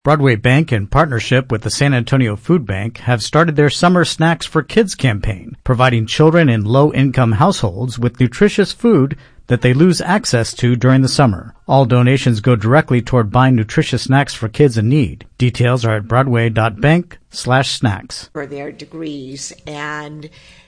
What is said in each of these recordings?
Broadway Bank, in partnership with the San Antonio Food Bank, have started their Summer Snacks for Kids campaign, providing children in low-income households with nutritious food that they lose access to during the summer. All donations go directly toward buying nutritious snacks for kids in need. Details are at broadway.bank/snacks. For their degrees, and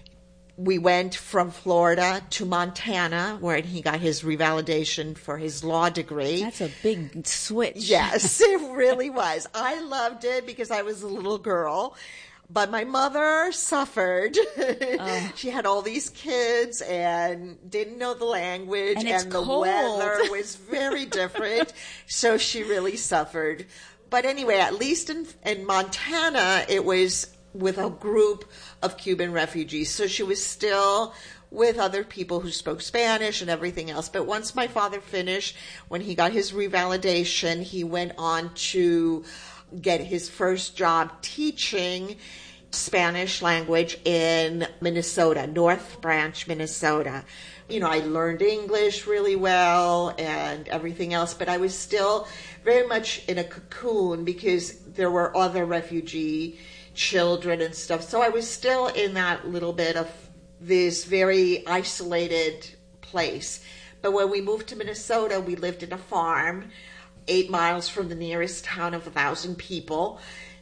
we went from Florida to Montana, where he got his revalidation for his law degree. That's a big switch. Yes, it really was. I loved it because I was a little girl. But my mother suffered. She had all these kids and didn't know the language, and the weather was very different. So she really suffered. But anyway, at least in Montana, it was with a group of Cuban refugees. So she was still with other people who spoke Spanish and everything else. But once my father finished, when he got his revalidation, he went on to get his first job teaching Spanish language in Minnesota, North Branch, Minnesota. You know, I learned English really well and everything else, but I was still very much in a cocoon because there were other refugee children and stuff. So I was still in that little bit of this very isolated place. But when we moved to Minnesota, we lived in a farm 8 miles from the nearest town of 1,000 people.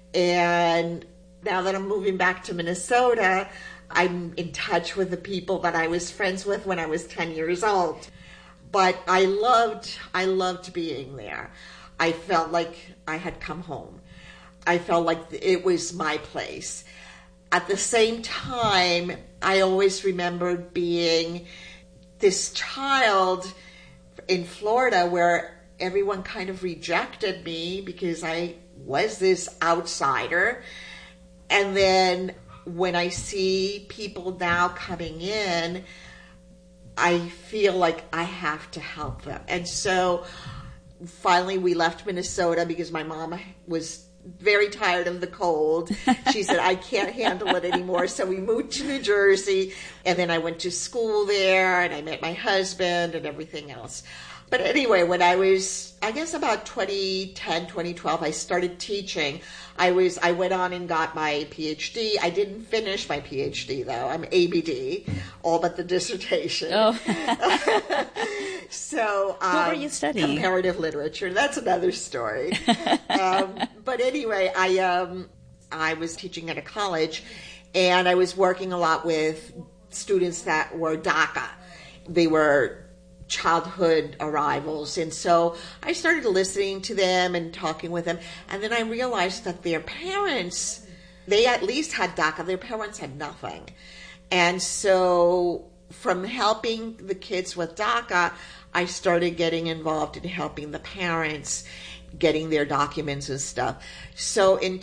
And now that I'm moving back to Minnesota, I'm in touch with the people that I was friends with when I was 10 years old. But I loved being there. I felt like I had come home. I felt like it was my place. At the same time, I always remembered being this child in Florida where everyone kind of rejected me because I was this outsider. And then when I see people now coming in, I feel like I have to help them. And so finally we left Minnesota because my mom was very tired of the cold. She said, I can't handle it anymore. So we moved to New Jersey, and then I went to school there, and I met my husband and everything else. But anyway, when I was, I guess about 2010, 2012, I started teaching. I went on and got my PhD. I didn't finish my PhD, though. I'm ABD, all but the dissertation. Oh. So, what were you studying? Comparative literature. That's another story. But anyway, I was teaching at a college, and I was working a lot with students that were DACA. They were childhood arrivals, and so I started listening to them and talking with them, and then I realized that their parents, they at least had DACA. Their parents had nothing. And so from helping the kids with DACA, I started getting involved in helping the parents getting their documents and stuff. So in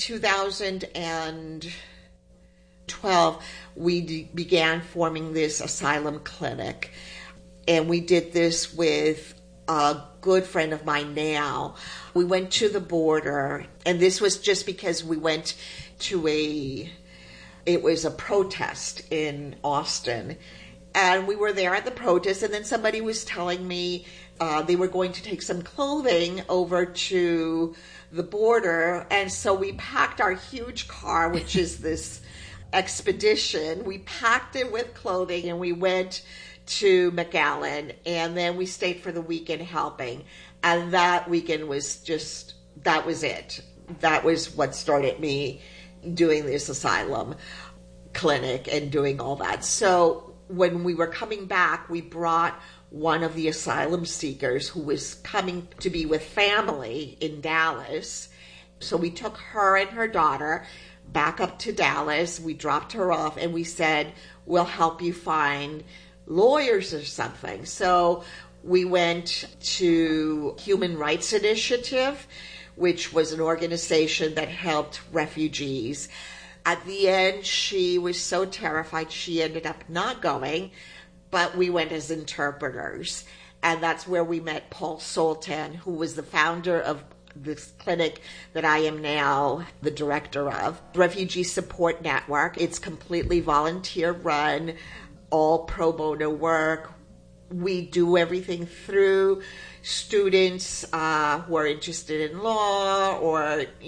2012, we began forming this asylum clinic. And we did this with a good friend of mine now. We went to the border, and this was just because we went to it was a protest in Austin. And we were there at the protest, and then somebody was telling me they were going to take some clothing over to the border. And so we packed our huge car, which is this expedition. We packed it with clothing, and we went to McAllen, and then we stayed for the weekend helping. And that weekend was that was it. That was what started me doing this asylum clinic and doing all that. So when we were coming back, we brought one of the asylum seekers who was coming to be with family in Dallas. So we took her and her daughter back up to Dallas. We dropped her off, and we said, we'll help you find lawyers or something. So we went to Human Rights Initiative, which was an organization that helped refugees. At the end, she was so terrified she ended up not going, but we went as interpreters. And that's where we met Paul Soltan, who was the founder of this clinic that I am now the director of, Refugee Support Network. It's completely volunteer run, all pro bono work. we do everything through students who are interested in law or